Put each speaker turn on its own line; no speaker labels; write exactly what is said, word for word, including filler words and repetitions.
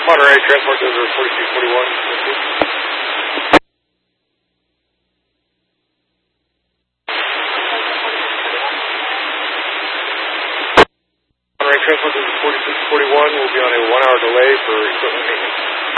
Monterey, transport over forty-two forty-one. Monterey, transport over forty-six forty-one. We'll be on a one-hour delay for equipment maintenance.